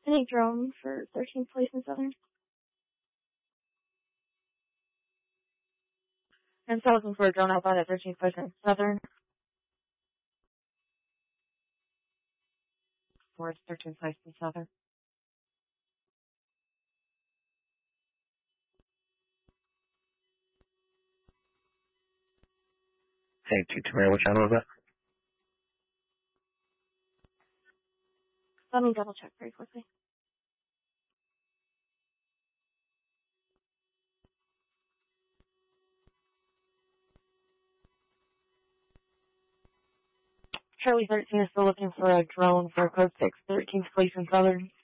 Any drone for 13th place in Southern? And so looking for a drone outbound at 13th place in Southern. For 13th place in Southern. Hey, T2 what channel is that? Let me double check very quickly. Charlie 13 is still looking for a drone for code 6, 13th place in Southern.